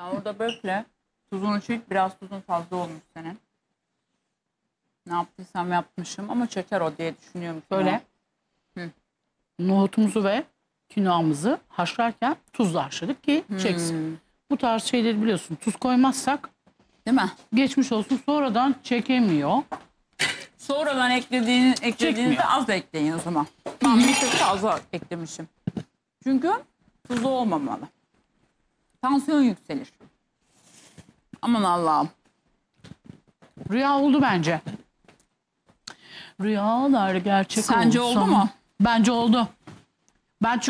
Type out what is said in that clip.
Sen orada bekle. Tuzunu çek. Biraz tuzun fazla olmuş senin. Ne yaptıysam yapmışım ama çeker o diye düşünüyorum. Böyle nohutumuzu ve kinoamızı haşlarken tuzla haşladık ki çeksin. Bu tarz şeyleri biliyorsun. Tuz koymazsak Değil mi? geçmiş olsun sonradan çekemiyor. Sonradan eklediğinizde Çekmiyor. az ekleyin o zaman. Ben bir tık fazla eklemişim. Çünkü tuzlu olmamalı. Tansiyon yükselir. Aman Allah'ım. Rüya oldu bence. Rüyalar gerçek Sence olsa. oldu mu? Bence oldu. Ben çünkü